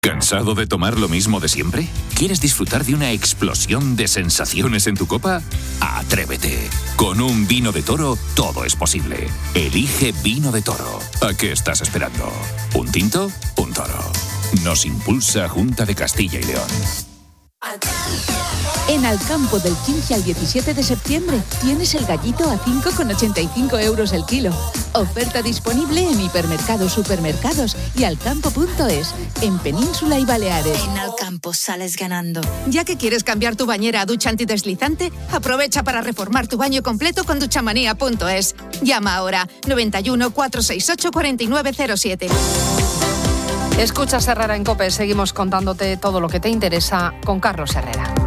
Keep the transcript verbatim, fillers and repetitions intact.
¿Cansado de tomar lo mismo de siempre? ¿Quieres disfrutar de una explosión de sensaciones en tu copa? ¡Atrévete! Con un vino de Toro todo es posible. Elige Vino de Toro. ¿A qué estás esperando? ¿Un tinto? Un Toro. Nos impulsa Junta de Castilla y León. En Alcampo del quince al diecisiete de septiembre tienes el gallito a cinco con ochenta y cinco euros el kilo. Oferta disponible en hipermercados, supermercados y alcampo punto es, en Península y Baleares. En Alcampo sales ganando. Ya que quieres cambiar tu bañera a ducha antideslizante, aprovecha para reformar tu baño completo con duchamanía punto es. Llama ahora noventa y uno, cuatrocientos sesenta y ocho, cuarenta y nueve cero siete. Escuchas Herrera en COPE, seguimos contándote todo lo que te interesa con Carlos Herrera.